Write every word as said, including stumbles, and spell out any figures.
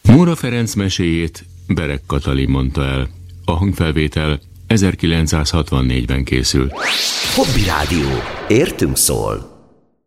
Móra Ferenc meséjét Berek Katalin mondta el. A hangfelvétel ezerkilencszázhatvannégyben készült. Hobby Rádió. Értünk szól.